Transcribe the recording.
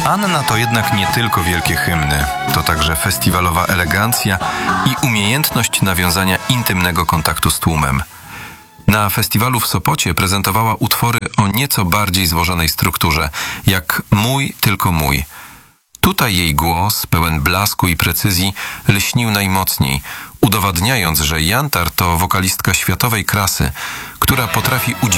Anna to jednak nie tylko wielkie hymny, to także festiwalowa elegancja i umiejętność nawiązania intymnego kontaktu z tłumem. Na festiwalu w Sopocie prezentowała utwory o nieco bardziej złożonej strukturze, jak Mój, tylko mój. Tutaj jej głos, pełen blasku i precyzji, lśnił najmocniej, udowadniając, że Jantar to wokalistka światowej klasy, która potrafi udźwiękowić